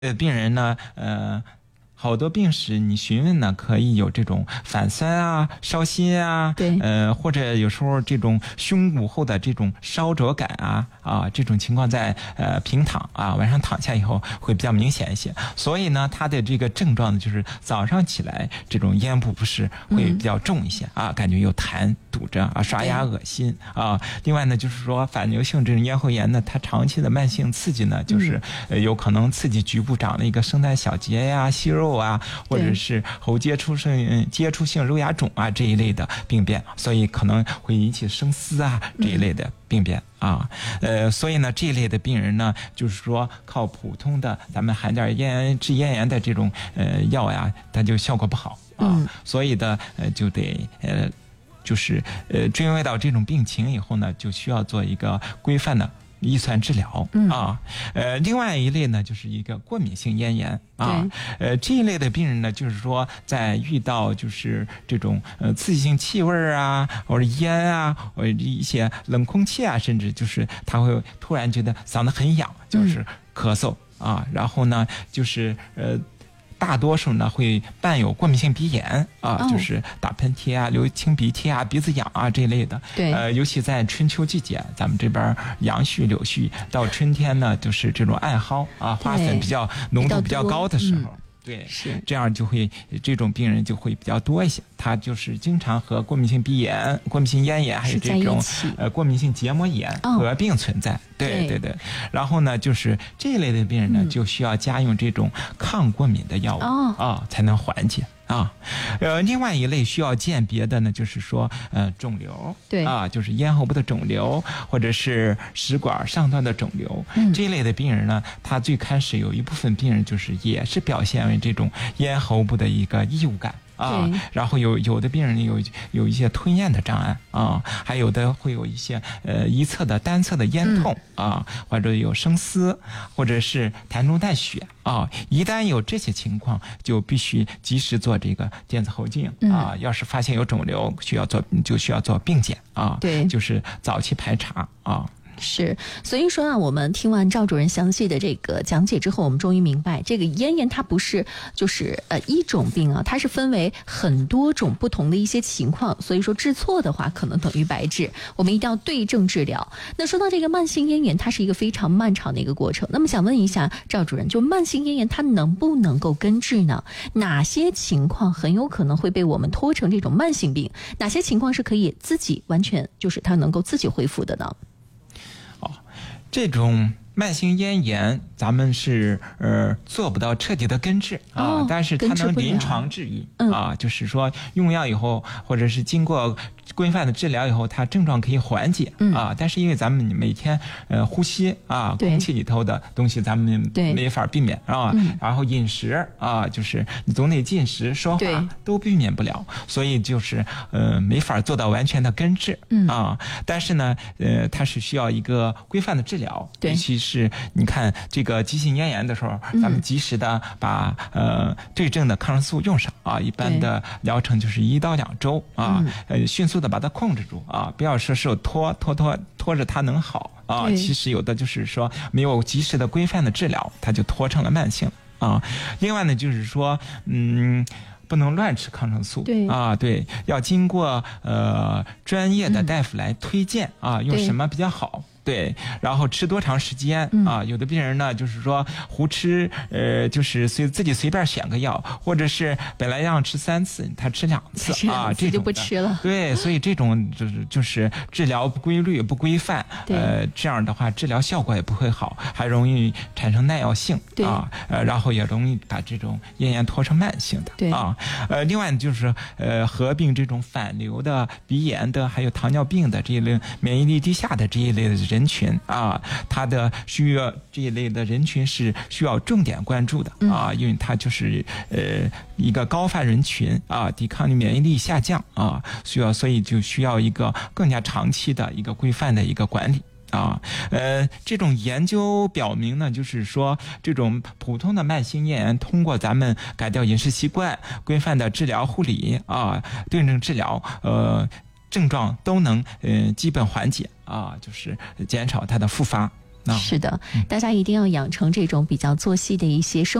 病人呢，好多病史你询问呢，可以有这种反酸啊、烧心啊， 对， 或者有时候这种胸骨后的这种烧灼感啊，这种情况在平躺啊，晚上躺下以后会比较明显一些。所以呢，它的这个症状呢，就是早上起来这种咽部不适会比较重一些啊，感觉有痰堵着啊，刷牙恶心啊。另外呢，就是说反流性这种咽喉炎呢，它长期的慢性刺激呢，就是有可能刺激局部长了一个声带小结呀、息肉啊，或者是喉接触性肉芽肿啊这一类的病变，所以可能会引起声嘶啊这一类的病变啊。所以呢，这一类的病人呢，就是说靠普通的咱们含点治咽炎的这种药呀，它就效果不好啊。所以的就得就是追问到这种病情以后呢，就需要做一个规范的遗传治疗啊。另外一类呢，就是一个过敏性咽炎啊。这一类的病人呢，就是说在遇到就是这种刺激性气味啊，或者烟啊，或者一些冷空气啊，甚至就是他会突然觉得嗓子很痒，就是咳嗽啊。然后呢，就是大多数呢会伴有过敏性鼻炎啊，就是打喷嚏啊、流清鼻涕啊、鼻子痒啊这一类的。 对， 尤其在春秋季节，咱们这边杨絮、柳絮，到春天呢，就是这种艾蒿啊、花粉比较浓度比较高的时候。对， 是这样就会这种病人就会比较多一些，他就是经常和过敏性鼻炎、过敏性咽炎还有这种过敏性结膜炎合并存在。对。然后呢，就是这一类的病人呢，就需要加用这种抗过敏的药物才能缓解啊。另外一类需要鉴别的呢，就是说肿瘤，对啊，就是咽喉部的肿瘤或者是食管上段的肿瘤。这一类的病人呢，他最开始有一部分病人就是也是表现为这种咽喉部的一个异物感啊，然后有的病人有一些吞咽的障碍啊，还有的会有一些一侧的单侧的咽痛啊，或者有声嘶，或者是痰中带血啊。一旦有这些情况，就必须及时做这个电子喉镜啊。要是发现有肿瘤，就需要做病检啊，对，就是早期排查啊。 是，所以说我们听完赵主任详细的这个讲解之后，我们终于明白，这个咽炎它不是就是一种病啊，它是分为很多种不同的一些情况，所以说治错的话可能等于白治，我们一定要对症治疗。那说到这个慢性咽炎，它是一个非常漫长的一个过程，那么想问一下赵主任，就慢性咽炎它能不能够根治呢？哪些情况很有可能会被我们拖成这种慢性病？哪些情况是可以自己完全就是它能够自己恢复的呢？ 这种慢性咽炎咱们是做不到彻底的根治啊，但是它能临床治愈啊，就是说用药以后或者是经过规范的治疗以后，它症状可以缓解啊。但是因为咱们每天呼吸啊，空气里头的东西咱们没法避免啊，然后饮食啊，就是你总得进食、说话都避免不了，所以就是没法做到完全的根治啊。但是呢，它是需要一个规范的治疗，尤其是你看这个急性咽炎的时候，咱们及时的把对症的抗生素用上啊，一般的疗程就是1到2周啊，迅速的把它控制住啊，不要说是拖着它能好啊。其实有的就是说没有及时的规范的治疗，它就拖成了慢性啊。另外呢，就是说不能乱吃抗生素，对，要经过专业的大夫来推荐啊，用什么比较好。对，然后吃多长时间啊？有的病人呢，就是说胡吃，就是自己随便选个药，或者是本来让吃3次，他吃2次啊，这种就不吃了。 对，所以这种就是治疗不规律、不规范，这样的话治疗效果也不会好，还容易产生耐药性啊，然后也容易把这种咽炎拖成慢性的啊。另外就是合并这种反流的鼻炎的，还有糖尿病的这一类免疫力低下的这一类的人群啊，它的需要这一类的人群是需要重点关注的啊，因为它就是一个高发人群啊，抵抗力免疫力下降啊，所以就需要一个更加长期的一个规范的一个管理啊。这种研究表明呢，就是说这种普通的慢性咽炎，通过咱们改掉饮食习惯、规范的治疗护理啊、对症治疗，症状都能基本缓解啊，就是减少它的复发是的，大家一定要养成这种比较作息的一些生